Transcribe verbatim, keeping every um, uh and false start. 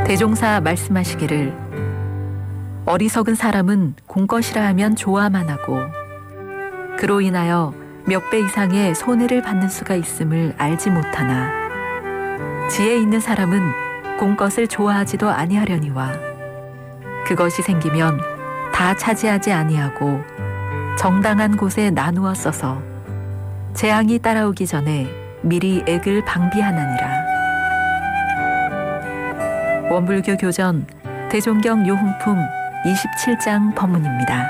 대종사 말씀하시기를 어리석은 사람은 공것이라 하면 좋아만 하고 그로 인하여 몇 배 이상의 손해를 받는 수가 있음을 알지 못하나 지혜 있는 사람은 공것을 좋아하지도 아니하려니와 그것이 생기면 다 차지하지 아니하고 정당한 곳에 나누어 써서 재앙이 따라오기 전에 미리 액을 방비하나니라. 원불교 교전 대종경 요훈품 이십칠 장 법문입니다.